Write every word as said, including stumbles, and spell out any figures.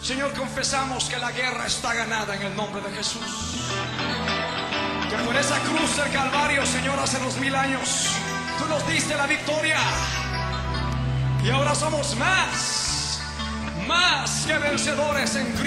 Señor, confesamos que la guerra está ganada en el nombre de Jesús. Que por esa cruz del Calvario, Señor, hace dos mil años, tú nos diste la victoria. Y ahora somos más, más que vencedores en Cristo.